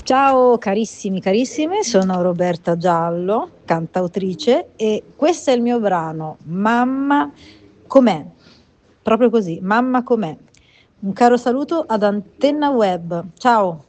Ciao carissimi, carissime, sono Roberta Giallo, cantautrice e questo è il mio brano, Mamma com'è, proprio così, Mamma com'è. Un caro saluto ad Antenna Web, ciao!